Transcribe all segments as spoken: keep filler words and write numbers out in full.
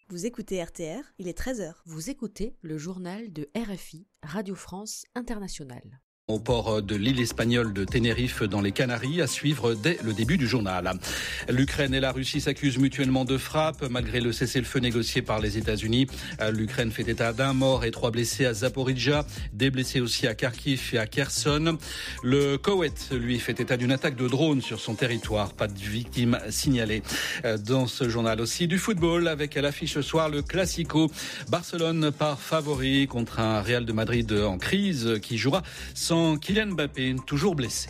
Vous écoutez R T R, il est treize heures. Vous écoutez le journal de R F I, Radio France Internationale. Au port de l'île espagnole de Tenerife dans les Canaries, à suivre dès le début du journal. L'Ukraine et la Russie s'accusent mutuellement de frappes malgré le cessez-le-feu négocié par les États-Unis. L'Ukraine fait état d'un mort et trois blessés à Zaporizhzhia, des blessés aussi à Kharkiv et à Kherson. Le Koweït, lui, fait état d'une attaque de drone sur son territoire. Pas de victimes signalées. Dans ce journal aussi du football avec à l'affiche ce soir le Classico. Barcelone part favori contre un Real de Madrid en crise qui jouera sans Kylian Mbappé, toujours blessé.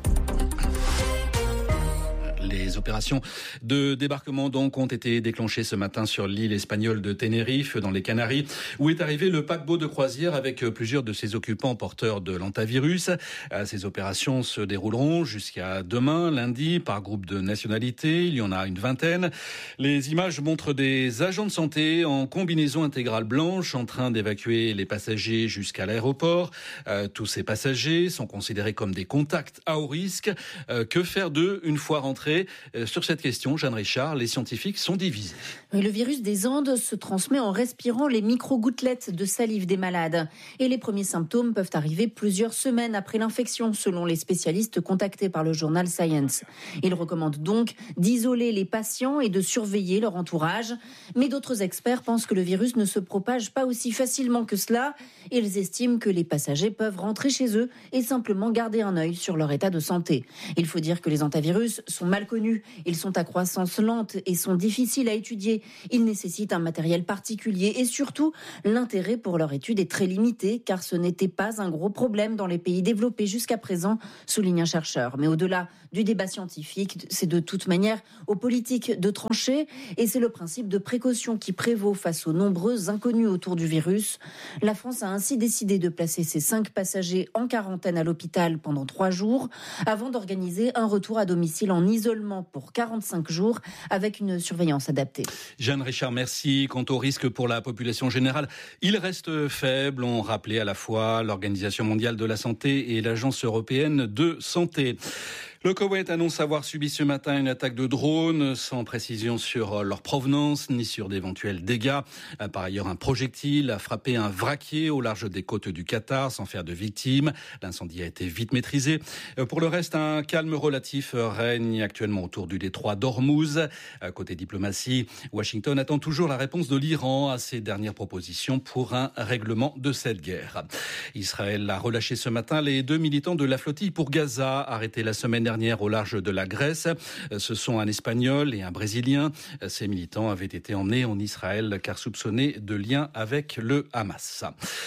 Les opérations de débarquement donc ont été déclenchées ce matin sur l'île espagnole de Tenerife, dans les Canaries, où est arrivé le paquebot de croisière avec plusieurs de ses occupants porteurs de l'hantavirus. Ces opérations se dérouleront jusqu'à demain, lundi, par groupe de nationalités. Il y en a une vingtaine. Les images montrent des agents de santé en combinaison intégrale blanche en train d'évacuer les passagers jusqu'à l'aéroport. Euh, tous ces passagers sont considérés comme des contacts à haut risque. Euh, que faire d'eux une fois rentrés ? Sur cette question, Jeanne Richard, les scientifiques sont divisés. Le virus des Andes se transmet en respirant les micro-gouttelettes de salive des malades. Et les premiers symptômes peuvent arriver plusieurs semaines après l'infection, selon les spécialistes contactés par le journal Science. Ils recommandent donc d'isoler les patients et de surveiller leur entourage. Mais d'autres experts pensent que le virus ne se propage pas aussi facilement que cela. Ils estiment que les passagers peuvent rentrer chez eux et simplement garder un œil sur leur état de santé. Il faut dire que les hantavirus sont mal connus. Ils sont à croissance lente et sont difficiles à étudier. Ils nécessitent un matériel particulier et surtout, l'intérêt pour leur étude est très limité car ce n'était pas un gros problème dans les pays développés jusqu'à présent, souligne un chercheur. Mais au-delà du débat scientifique, c'est de toute manière aux politiques de trancher et c'est le principe de précaution qui prévaut face aux nombreux inconnus autour du virus. La France a ainsi décidé de placer ses cinq passagers en quarantaine à l'hôpital pendant trois jours avant d'organiser un retour à domicile en isolement pour quarante-cinq jours avec une surveillance adaptée. Jeanne Richard, merci. Quant au risque pour la population générale, il reste faible, ont rappelé à la fois l'Organisation mondiale de la santé et l'Agence européenne de santé. Le Koweït annonce avoir subi ce matin une attaque de drone, sans précision sur leur provenance ni sur d'éventuels dégâts. Par ailleurs, un projectile a frappé un vraquier au large des côtes du Qatar, sans faire de victimes. L'incendie a été vite maîtrisé. Pour le reste, un calme relatif règne actuellement autour du détroit d'Ormuz. Côté diplomatie, Washington attend toujours la réponse de l'Iran à ses dernières propositions pour un règlement de cette guerre. Israël a relâché ce matin les deux militants de la flottille pour Gaza, arrêtés la semaine dernière au large de la Grèce. Ce sont un Espagnol et un Brésilien. Ces militants avaient été emmenés en Israël car soupçonnés de liens avec le Hamas.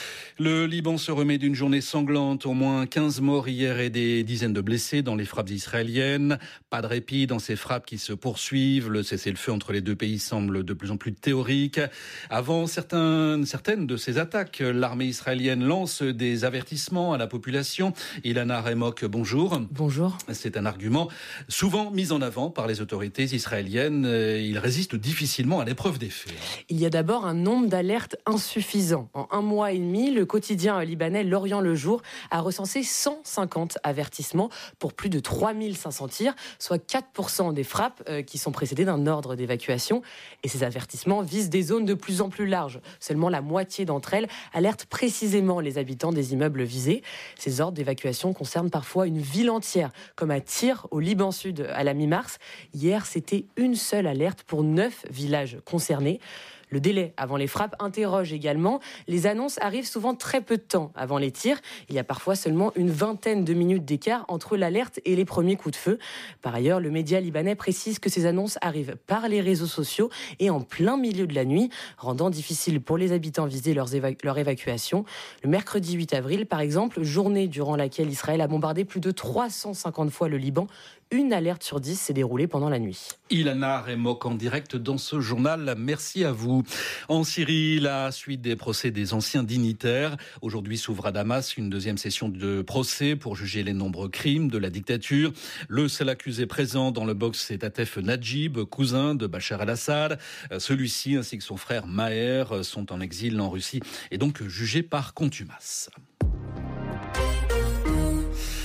Le Liban se remet d'une journée sanglante, au moins quinze morts hier et des dizaines de blessés dans les frappes israéliennes. Pas de répit dans ces frappes qui se poursuivent. Le cessez-le-feu entre les deux pays semble de plus en plus théorique. Avant certains, certaines de ces attaques, l'armée israélienne lance des avertissements à la population. Ilana Remok, bonjour. Bonjour. C'est un argument souvent mis en avant par les autorités israéliennes. Il résiste difficilement à l'épreuve des faits. Il y a d'abord un nombre d'alertes insuffisant. En un mois et demi, le quotidien libanais L'Orient le Jour a recensé cent cinquante avertissements pour plus de trois mille cinq cents tirs, soit quatre pour cent des frappes euh, qui sont précédées d'un ordre d'évacuation. Et ces avertissements visent des zones de plus en plus larges. Seulement la moitié d'entre elles alertent précisément les habitants des immeubles visés. Ces ordres d'évacuation concernent parfois une ville entière, comme à Tyr, au Liban Sud, à la mi-mars. Hier, c'était une seule alerte pour neuf villages concernés. Le délai avant les frappes interroge également. Les annonces arrivent souvent très peu de temps avant les tirs. Il y a parfois seulement une vingtaine de minutes d'écart entre l'alerte et les premiers coups de feu. Par ailleurs, le média libanais précise que ces annonces arrivent par les réseaux sociaux et en plein milieu de la nuit, rendant difficile pour les habitants viser leurs évac- leur évacuation. Le mercredi huit avril, par exemple, journée durant laquelle Israël a bombardé plus de trois cent cinquante fois le Liban, une alerte sur dix s'est déroulée pendant la nuit. Ilana Remok en direct dans ce journal. Merci à vous. En Syrie, la suite des procès des anciens dignitaires. Aujourd'hui s'ouvre à Damas une deuxième session de procès pour juger les nombreux crimes de la dictature. Le seul accusé présent dans le box, c'est Atef Najib, cousin de Bachar el-Assad. Celui-ci ainsi que son frère Maher sont en exil en Russie et donc jugés par contumace.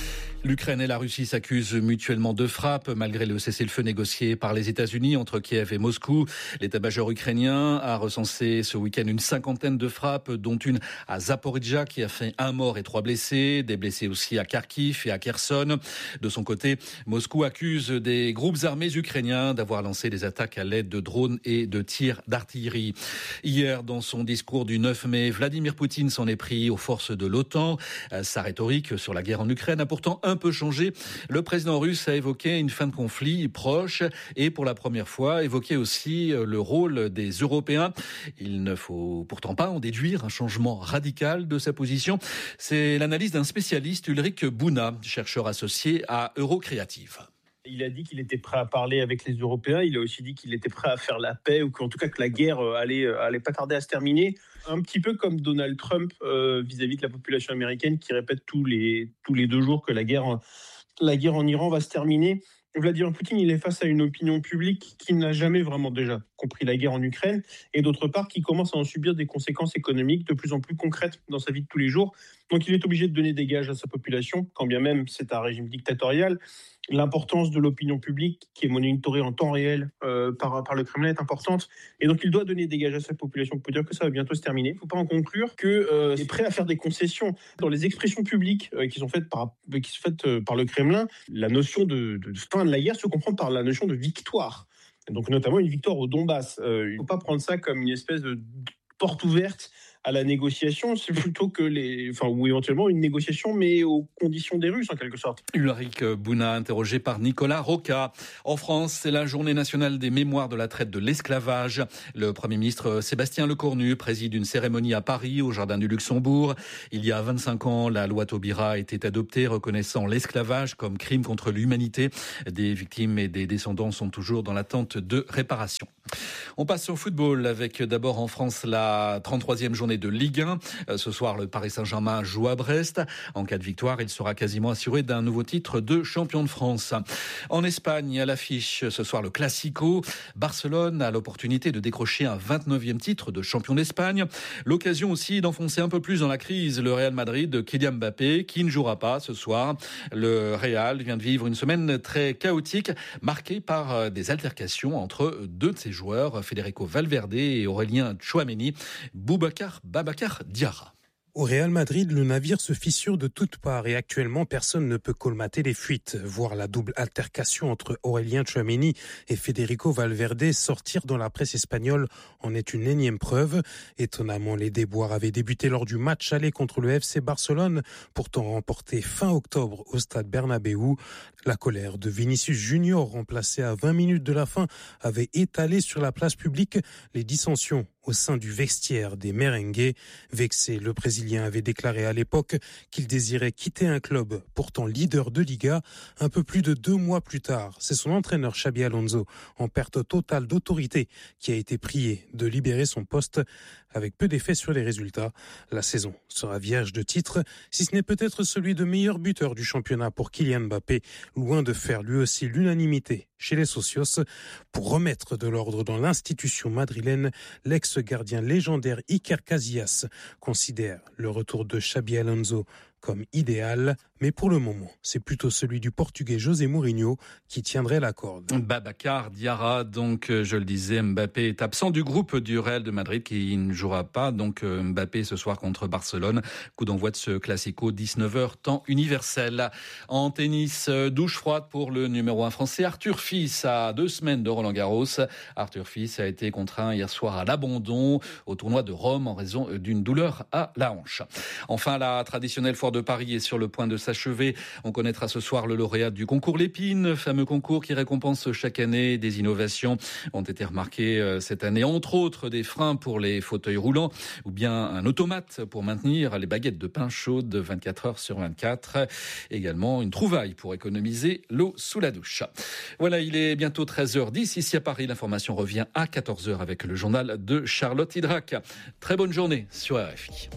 L'Ukraine et la Russie s'accusent mutuellement de frappes malgré le cessez-le-feu négocié par les États-Unis entre Kiev et Moscou. L'état-major ukrainien a recensé ce week-end une cinquantaine de frappes, dont une à Zaporijjia qui a fait un mort et trois blessés, des blessés aussi à Kharkiv et à Kherson. De son côté, Moscou accuse des groupes armés ukrainiens d'avoir lancé des attaques à l'aide de drones et de tirs d'artillerie. Hier, dans son discours du neuf mai, Vladimir Poutine s'en est pris aux forces de l'OTAN. Sa rhétorique sur la guerre en Ukraine a pourtant un peu changé. Le président russe a évoqué une fin de conflit proche et pour la première fois évoqué aussi le rôle des Européens. Il ne faut pourtant pas en déduire un changement radical de sa position. C'est l'analyse d'un spécialiste, Ulrich Bouna, chercheur associé à Eurocréative. Il a dit qu'il était prêt à parler avec les Européens. Il a aussi dit qu'il était prêt à faire la paix ou qu'en tout cas que la guerre allait, allait pas tarder à se terminer. Un petit peu comme Donald Trump euh, vis-à-vis de la population américaine qui répète tous les, tous les deux jours que la guerre, la guerre en Iran va se terminer. Vladimir Poutine, il est face à une opinion publique qui n'a jamais vraiment déjà compris la guerre en Ukraine et d'autre part qui commence à en subir des conséquences économiques de plus en plus concrètes dans sa vie de tous les jours. Donc il est obligé de donner des gages à sa population, quand bien même c'est un régime dictatorial. L'importance de l'opinion publique qui est monitorée en temps réel euh, par, par le Kremlin est importante. Et donc, il doit donner des gages à sa population pour dire que ça va bientôt se terminer. Il ne faut pas en conclure qu'il euh, est prêt à faire des concessions. Dans les expressions publiques euh, qui sont faites, par, qui sont faites euh, par le Kremlin, la notion de, de fin de la guerre se comprend par la notion de victoire. Donc, notamment une victoire au Donbass. Euh, il ne faut pas prendre ça comme une espèce de porte ouverte à la négociation, c'est plutôt que les, enfin, ou éventuellement une négociation, mais aux conditions des Russes, en quelque sorte. Ulrich Bouna, interrogé par Nicolas Roca. En France, c'est la journée nationale des mémoires de la traite de l'esclavage. Le Premier ministre Sébastien Lecornu préside une cérémonie à Paris, au Jardin du Luxembourg. Il y a vingt-cinq ans, la loi Taubira était adoptée, reconnaissant l'esclavage comme crime contre l'humanité. Des victimes et des descendants sont toujours dans l'attente de réparation. On passe au football avec d'abord en France la trente-troisième journée de Ligue un. Ce soir, le Paris Saint-Germain joue à Brest. En cas de victoire, il sera quasiment assuré d'un nouveau titre de champion de France. En Espagne, à l'affiche ce soir, le Classico. Barcelone a l'opportunité de décrocher un vingt-neuvième titre de champion d'Espagne. L'occasion aussi d'enfoncer un peu plus dans la crise le Real Madrid de Kylian Mbappé, qui ne jouera pas ce soir. Le Real vient de vivre une semaine très chaotique, marquée par des altercations entre deux de ses joueurs, Federico Valverde et Aurélien Tchouaméni. Boubacar Babacar Diarra. Au Real Madrid, le navire se fissure de toutes parts et actuellement, personne ne peut colmater les fuites. Voir la double altercation entre Aurélien Tchouaméni et Federico Valverde sortir dans la presse espagnole en est une énième preuve. Étonnamment, les déboires avaient débuté lors du match aller contre le F C Barcelone, pourtant remporté fin octobre au stade Bernabéu. La colère de Vinicius Junior, remplacé à vingt minutes de la fin, avait étalé sur la place publique les dissensions au sein du vestiaire des merengues. Vexé, le Brésilien avait déclaré à l'époque qu'il désirait quitter un club pourtant leader de Liga. Un peu plus de deux mois plus tard, c'est son entraîneur Xabi Alonso, en perte totale d'autorité, qui a été prié de libérer son poste avec peu d'effet sur les résultats. La saison sera vierge de titres, si ce n'est peut-être celui de meilleur buteur du championnat pour Kylian Mbappé, loin de faire lui aussi l'unanimité chez les socios. Pour remettre de l'ordre dans l'institution madrilène, l'ex-gardien légendaire Iker Casillas considère le retour de Xabi Alonso comme idéal, mais pour le moment, c'est plutôt celui du Portugais José Mourinho qui tiendrait la corde. Babacar Diarra, donc je le disais, Mbappé est absent du groupe du Real de Madrid qui ne jouera pas, donc Mbappé ce soir contre Barcelone. Coup d'envoi de ce Classico, dix-neuf heures, temps universel. En tennis, douche froide pour le numéro un français, Arthur Fils, à deux semaines de Roland Garros. Arthur Fils a été contraint hier soir à l'abandon au tournoi de Rome en raison d'une douleur à la hanche. Enfin, la traditionnelle foire de Paris est sur le point de s'achever. On connaîtra ce soir le lauréat du concours Lépine, fameux concours qui récompense chaque année des innovations. Ont été remarquées cette année, entre autres, des freins pour les fauteuils roulants ou bien un automate pour maintenir les baguettes de pain chaudes vingt-quatre heures sur vingt-quatre. Également une trouvaille pour économiser l'eau sous la douche. Voilà, il est bientôt treize heures dix. Ici à Paris, l'information revient à quatorze heures avec le journal de Charlotte Hydrac. Très bonne journée sur R F I.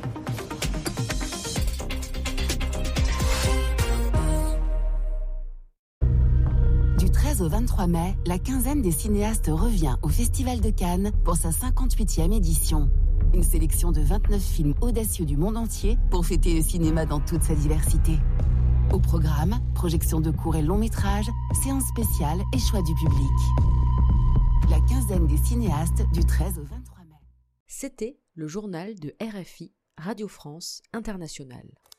Du treize au vingt-trois mai, la quinzaine des cinéastes revient au Festival de Cannes pour sa cinquante-huitième édition. Une sélection de vingt-neuf films audacieux du monde entier pour fêter le cinéma dans toute sa diversité. Au programme, projection de courts et longs métrages, séances spéciales et choix du public. La quinzaine des cinéastes du treize au vingt-trois mai. C'était le journal de R F I, Radio France Internationale.